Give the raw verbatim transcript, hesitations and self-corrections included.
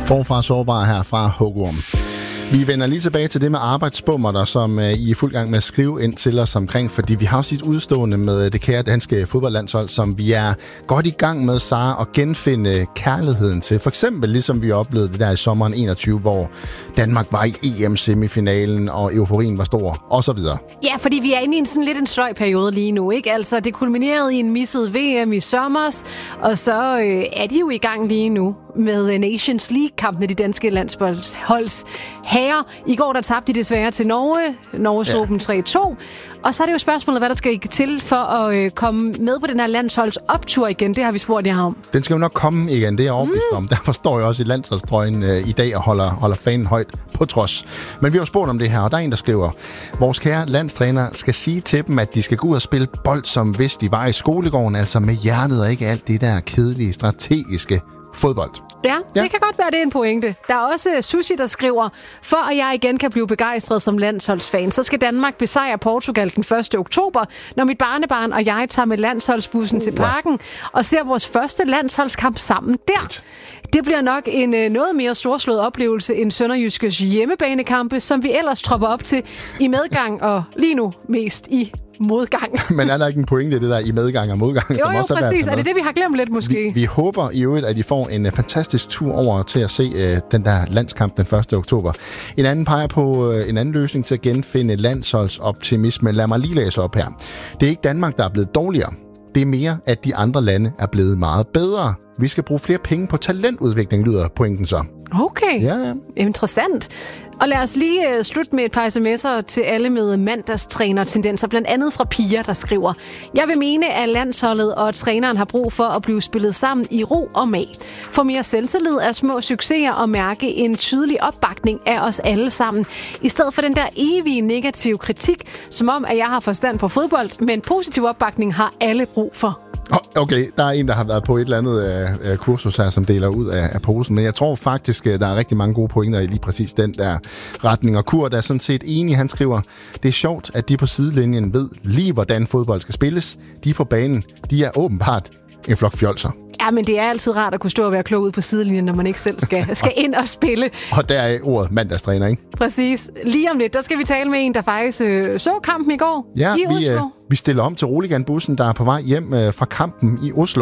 Forfra sårbar her fra Hugorm. Vi vender lige tilbage til det med arbejdsbummerter, som uh, I er fuld gang med at skrive ind til os omkring, fordi vi har også et udstående med det kære danske fodboldlandshold, som vi er godt i gang med, Sara, at genfinde kærligheden til. For eksempel ligesom vi oplevede det der i sommeren enogtyve, hvor Danmark var i E M-semifinalen, og euforien var stor, og så videre. Ja, fordi vi er inde i en sådan lidt en sløj periode lige nu, ikke? Altså, det kulminerede i en misset V M i sommers, og så øh, er de jo i gang lige nu med Nations League-kampene, de danske landsholds herrer. I går der tabte de desværre til Norge. Norge slog ja. dem tre to. Og så er det jo spørgsmålet, hvad der skal til for at øh, komme med på den her landsholds optur igen. Det har vi spurgt jer om. Den skal jo nok komme igen, det er jeg overbevist mm. om. Derfor står jeg også i landsholdstrøjen øh, i dag og holder, holder fanen højt på trods. Men vi har jo spurgt om det her, og der er en, der skriver: vores kære landstræner skal sige til dem, at de skal gå ud og spille bold, som hvis de var i skolegården, altså med hjertet og ikke alt det der kedelige, strategiske fodbold. Ja, ja, det kan godt være, det er en pointe. Der er også Sushi, der skriver: for at jeg igen kan blive begejstret som landsholdsfan, så skal Danmark besejre Portugal den første oktober, når mit barnebarn og jeg tager med landsholdsbussen uh, til parken og ser vores første landsholdskamp sammen der. Det bliver nok en noget mere storslået oplevelse end Sønderjyskes hjemmebanekampe, som vi ellers tropper op til i medgang og lige nu mest i modgang. Men er der ikke en pointe i det der i medgang og modgang? Jo, som jo, også præcis. Er, er det det, vi har glemt lidt måske? Vi, vi håber i øvrigt, at I får en uh, fantastisk tur over til at se uh, den der landskamp den første oktober. En anden peger på uh, en anden løsning til at genfinde landsholdsoptimisme. Lad mig lige læse op her. Det er ikke Danmark, der er blevet dårligere. Det er mere, at de andre lande er blevet meget bedre. Vi skal bruge flere penge på talentudvikling, lyder pointen så. Okay, ja, ja. Interessant. Og lad os lige uh, slutte med et par sms'er til alle med mandagstræner-tendenser. Blandt andet fra Pia, der skriver: jeg vil mene, at landsholdet og træneren har brug for at blive spillet sammen i ro og mag. For mere selvtillid er små succeser og mærke en tydelig opbakning af os alle sammen. I stedet for den der evige negative kritik, som om, at jeg har forstand på fodbold, men positiv opbakning har alle brug for. Okay, der er en, der har været på et eller andet uh, kursus her, som deler ud af, af posen, men jeg tror faktisk, der er rigtig mange gode pointer i lige præcis den der retning. Og Kurt er sådan set enig, han skriver: det er sjovt, at de på sidelinjen ved lige, hvordan fodbold skal spilles. De på banen, de er åbenbart en flok fjolser. Ja, men det er altid rart at kunne stå og være klog ude på sidelinjen, når man ikke selv skal, skal ind og spille. Og der er ordet mandagstræner, ikke? Præcis. Lige om lidt, der skal vi tale med en, der faktisk øh, så kampen i går ja, i vi, Oslo. Øh, vi stiller om til Roligan-bussen, der er på vej hjem øh, fra kampen i Oslo.